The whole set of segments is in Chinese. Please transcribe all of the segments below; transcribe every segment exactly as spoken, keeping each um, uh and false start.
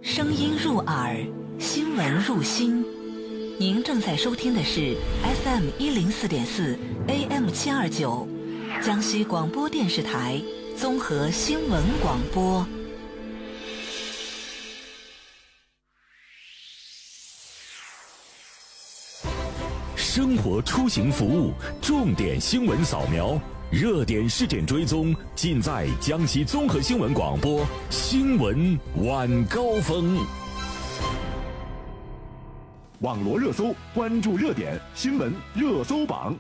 声音入耳，新闻入心。您正在收听的是 F M 一零四点四 A M 七二九，江西广播电视台综合新闻广播。 生活出行服务重点新闻扫描，热点事件追踪，尽在江西综合新闻广播新闻晚高峰。 网罗热搜，关注热点新闻热搜榜。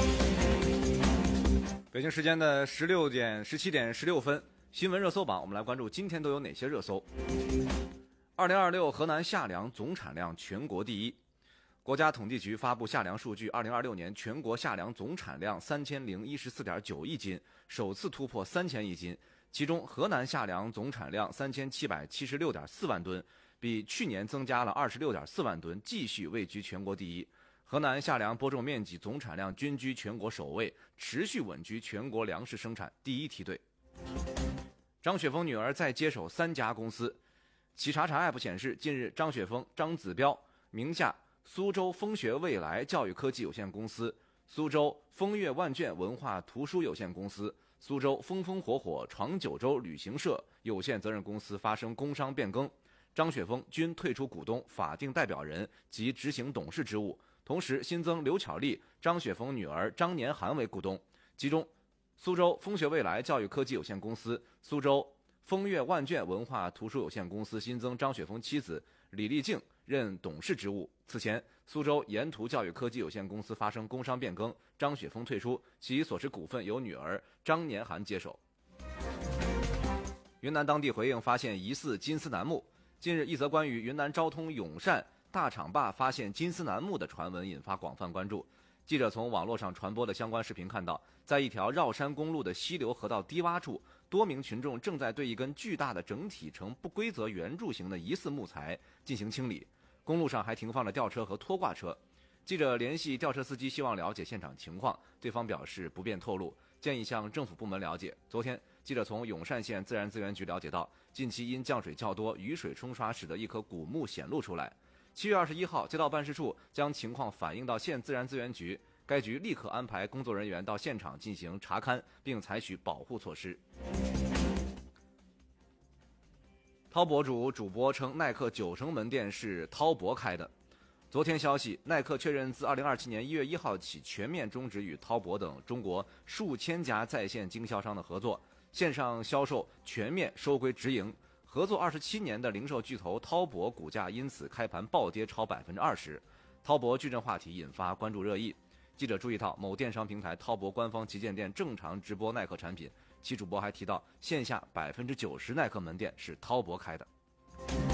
北京时间的十六点十七点十六分，新闻热搜榜，我们来关注今天都有哪些热搜。二零二六河南夏粮总产量全国第一。国家统计局发布夏粮数据，二零二六年全国夏粮总产量三千零一十四点九亿斤，首次突破三千亿斤。其中，河南夏粮总产量三千七百七十六点四万吨，比去年增加了二十六点四万吨，继续位居全国第一。河南夏粮播种面积总产量均居全国首位，持续稳居全国粮食生产第一梯队。张雪峰女儿再接手三家公司。企查查 App 显示，近日张雪峰、张子彪名下苏州风学未来教育科技有限公司、苏州风月万卷文化图书有限公司、苏州风风火火闯九州旅行社有限责任公司发生工商变更，张雪峰均退出股东、法定代表人及执行董事职务，同时新增刘巧丽、张雪峰女儿张年涵为股东。其中，苏州风学未来教育科技有限公司、苏州风月万卷文化图书有限公司新增张雪峰妻子李丽静任董事职务。此前，苏州沿途教育科技有限公司发生工商变更，张雪峰退出，其所持股份由女儿张年涵接手。云南当地回应发现疑似金丝楠木。近日，一则关于云南昭通永善大厂坝发现金丝楠木的传闻引发广泛关注。记者从网络上传播的相关视频看到，在一条绕山公路的溪流河道低洼处，多名群众正在对一根巨大的整体呈不规则圆柱形的疑似木材进行清理。公路上还停放了吊车和拖挂车。记者联系吊车司机，希望了解现场情况，对方表示不便透露，建议向政府部门了解。昨天，记者从永善县自然资源局了解到，近期因降水较多，雨水冲刷使得一棵古木显露出来。七月二十一号，街道办事处将情况反映到县自然资源局，该局立刻安排工作人员到现场进行查勘，并采取保护措施。滔博主主播称，耐克九成门店是滔博开的。昨天消息，耐克确认自二零二七年一月一号起全面终止与滔博等中国数千家在线经销商的合作，线上销售全面收归直营。合作二十七年的零售巨头滔博股价因此开盘暴跌超百分之二十。滔博矩阵话题引发关注热议。记者注意到，某电商平台滔博官方旗舰店正常直播耐克产品，其主播还提到，线下百分之九十耐克门店是滔博开的。